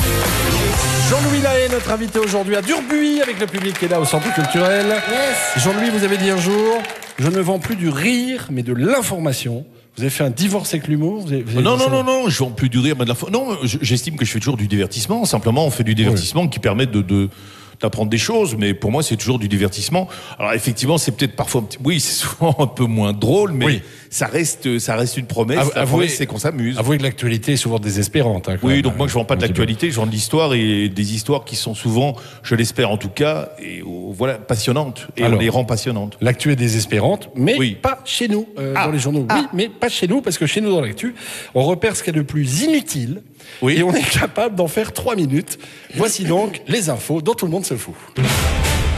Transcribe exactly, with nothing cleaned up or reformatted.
Jean-Louis Lahaye, notre invité aujourd'hui à Durbuy, avec le public qui est là au Centre culturel. Yes. Jean-Louis, vous avez dit un jour, je ne vends plus du rire, mais de l'information. Vous avez fait un divorce avec l'humour vous avez, vous avez Non, non, non, non, je vends plus du rire, mais de l'info. Non, j'estime que je fais toujours du divertissement. Simplement, on fait du divertissement oui. qui permet de, de d'apprendre des choses, mais pour moi, c'est toujours du divertissement. Alors, effectivement, c'est peut-être parfois un petit, oui, c'est souvent un peu moins drôle, mais oui. ça reste, ça reste une promesse. Avouez, la promesse, c'est qu'on s'amuse. Avouez que l'actualité est souvent désespérante. Hein, oui, même. donc moi, je vends pas de l'actualité, je vends de l'histoire et des histoires qui sont souvent, je l'espère en tout cas, et oh, voilà, passionnantes. Et Alors, on les rend passionnantes. L'actu est désespérante, mais oui. pas chez nous, euh, ah. dans les journaux. Ah. Oui, mais pas chez nous, parce que chez nous, dans l'actu, on repère ce qu'il y a de plus inutile. Oui. Et on est capable d'en faire trois minutes. Voici donc les infos dont tout le monde se fout.